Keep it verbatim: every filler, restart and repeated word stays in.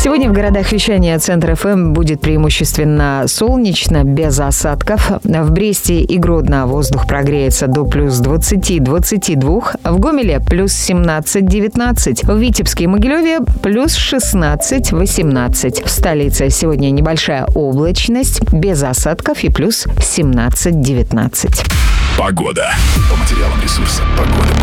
Сегодня в городах вещания Центр эф эм будет преимущественно солнечно, без осадков. В Бресте и Гродно воздух прогреется до плюс двадцати двадцати двух. В Гомеле плюс семнадцать девятнадцать. В Витебске и Могилеве плюс шестнадцать восемнадцать. В столице сегодня небольшая облачность, без осадков и плюс семнадцать девятнадцать. Погода. По материалам ресурса «Погода».